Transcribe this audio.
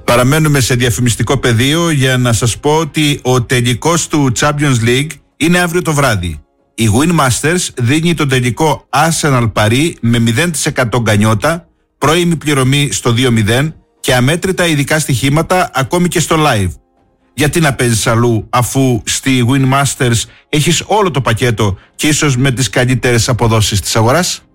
Παραμένουμε σε διαφημιστικό πεδίο για να σας πω ότι ο τελικός του Champions League είναι αύριο το βράδυ. Η Win Masters δίνει τον τελικό Arsenal Paris με 0% γκανιότα, πρώιμη πληρωμή στο 2-0 και αμέτρητα ειδικά στοιχήματα ακόμη και στο live. Γιατί να παίζεις αλλού αφού στη Win Masters έχεις όλο το πακέτο και ίσως με τις καλύτερες αποδόσεις της αγοράς?